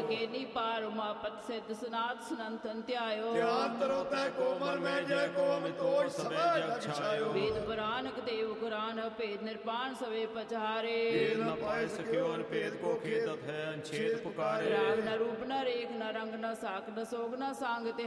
केनी पार उमापत सिद्ध सनात सनंतन त्यायो ਧਿਆਨ ਤਰੋ ਤੈ ਕੋਮਲ ਮੈਂ ਜੈ ਕੋ ਅਮਿਤੋਜ ਸਭੈ ਜਗ ਛਾਇਓ वेद पुराणक देव कुरान भेद निर्पाण सवे पचारे ਭੇਦ ਨ ਪਾਇ ਸਕਿਓ ਅਨਭੇਦ ਕੋ ਖੇਦਤ ਹੈ ਅਨਛੇਦ ਪੁਕਾਰੇ राग न रूप न रेख न रंग न साक न सोग न सांग